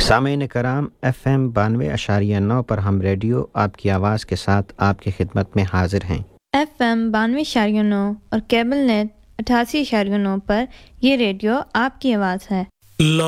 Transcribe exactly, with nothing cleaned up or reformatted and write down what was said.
सामीन कराम F M बानवे अशारिया नौ पर हम रेडियो आपकी आवाज़ के साथ आपकी खिदमत में हाजिर हैं। एफ एम बानवे अशारिया नौ और केबल नेट अठासी अशारिया नौ पर यह रेडियो आपकी आवाज़ है।